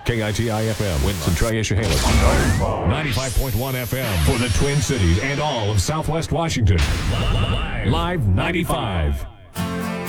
KITI-FM, Winston, Triacia-Halis. 95.1 FM for the Twin Cities and all of Southwest Washington. Live 95.